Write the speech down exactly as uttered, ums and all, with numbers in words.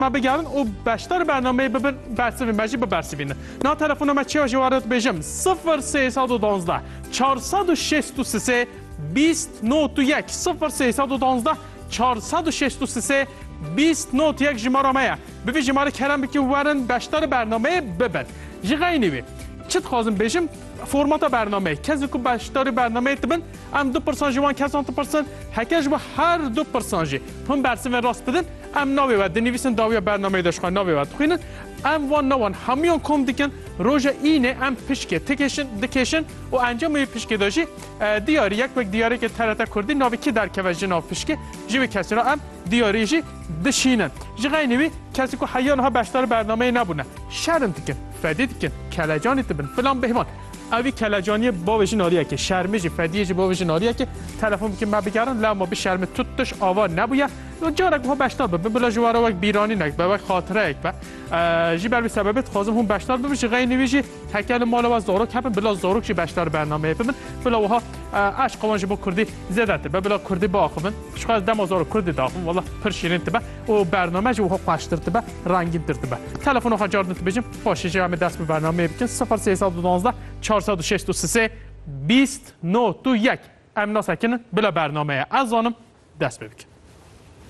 ما بگردن او بیشتر برنامه ببین برسی مجی به برسی بینه نه تلفن ما چه جوارت بجم صفر سیصد و دوازده چهارصد و شصت و سه بیست نود و یک صفر سیصد و دوازده چهارصد و شصت و سه بیست نود و یک جماره مایه ببین جماره کردم بکی ورن بیشتر برنامه ببین جگه بی چت خواهم بجم فرمات برنامه کسی که بیشتر برنامه تبن ام دو پرسنت جوان کسی دو پرسنت هکش با هر دو پرسنت هم برسی و راست بدن ام ناوی و دنیویسن داوی برنامه داشت خواهی ناوی و خوینن ام وان نوان همیان کم دیکن روژه اینه ام پشکه تکشن دکشن و انجام پشکه داشتی دیاری یک وقت دیاری که ترتا کردی ناوی که در کوچه ناو پشکه جیب کسی را ام دیاری جی دشینن جگه نوی کسی که حیان ها بیشتر برنامه نبونه شرم دیکن فدی دیکن کلجانی تبن فلان بهمان اوی کلجانی باوجی ناریه که شرمجی فدیجی باوجی ناریه که تلفن که ما بگردن لا ما به شرم توتش آوا نبویه و جارک ها بیشتر به بلا جواره وقت بیرانی نک به وقت خاطره یک به جی بر سببت خواهم هم بیشتر ببینی غیر نویجی هکل مال و زاروک هپن بلا زاروک چی بیشتر برنامه ببین بلا وها اش قوانج با کردی زدت به بلا کردی با آخون شخص دم زارو کردی داخل والله پرشیرین تبه و برنامه جو ها قاشتر تبه رنگین تر تبه تلفن ها جارد نتبجم باشه جا هم دست به برنامه بکن صفر سیصد و دوازده چهارصد و شصت و سه بیست نود و یک امنا سکنن بلا برنامه از آنم دست بکن